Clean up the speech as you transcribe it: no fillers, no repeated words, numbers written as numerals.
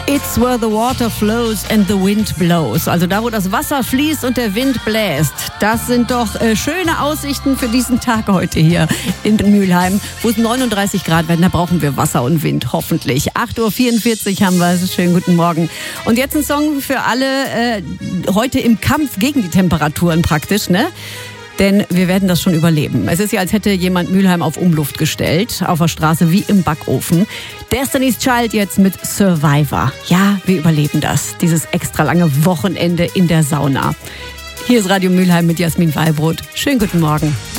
It's where the water flows and the wind blows. Also da, wo das Wasser fließt und der Wind bläst. Das sind doch schöne Aussichten für diesen Tag heute hier in Mülheim, wo es 39 Grad werden. Da brauchen wir Wasser und Wind, hoffentlich. 8.44 Uhr haben wir. Schönen guten Morgen. Und jetzt ein Song für alle heute im Kampf gegen die Temperaturen praktisch, ne? Denn wir werden das schon überleben. Es ist ja, als hätte jemand Mülheim auf Umluft gestellt, auf der Straße wie im Backofen. Destiny's Child jetzt mit Survivor. Ja, wir überleben das. Dieses extra lange Wochenende in der Sauna. Hier ist Radio Mülheim mit Jasmin Wallbrot. Schönen guten Morgen.